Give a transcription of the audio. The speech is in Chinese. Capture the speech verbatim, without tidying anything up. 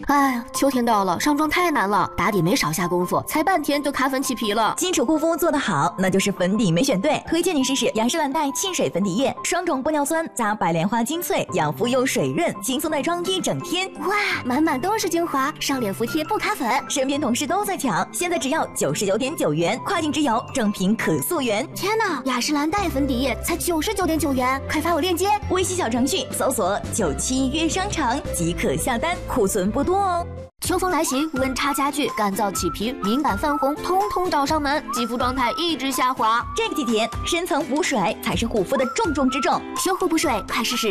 哎呀，秋天到了，上妆太难了，打底没少下功夫，才半天就卡粉起皮了。 基础护肤做得好，那就是粉底没选对。推荐你试试雅诗兰黛沁水粉底液，双种玻尿酸加白莲花精粹，养肤又水润，轻松带妆一整天。 哇，满满都是精华，上脸服帖不卡粉。 身边同事都在抢，现在只要九十九点九元，跨境直邮，正品可溯源。 天哪，雅诗兰黛粉底液才九十九点九元，快发我链接！ 微信小程序搜索九七约商场即可下单，库存不多哦。 秋风来袭，温差加剧，干燥起皮、敏感泛红，通通找上门，肌肤状态一直下滑。 这个季节，深层补水才是护肤的重中之重， 修护补水，快试试